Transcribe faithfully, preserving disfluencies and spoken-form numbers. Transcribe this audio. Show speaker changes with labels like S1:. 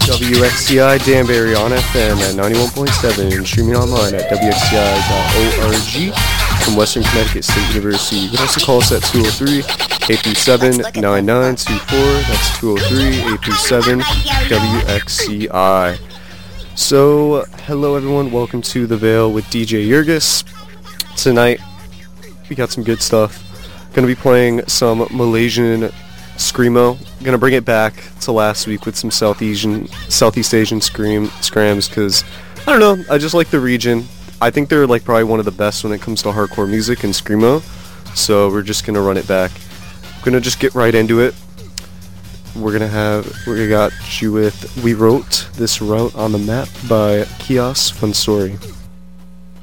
S1: W X C I Danbury on F M at ninety-one point seven and streaming online at W X C I dot org from Western Connecticut State University. You can also call us at two oh three, eight three seven, nine nine two four. That's two oh three, eight three seven, W X C I. So, hello everyone, welcome to The Veil with D J Yurgis. Tonight, we got some good stuff. Gonna be playing some Malaysian Screamo. Gonna bring it back to last week with some South Asian, Southeast Asian scream scrams, because, I don't know, I just like the region. I think they're like probably one of the best when it comes to hardcore music and Screamo, so we're just gonna run it back. I'm gonna just get right into it. We're gonna have, we got you with We Wrote This Route on the Map by Kios Funsori.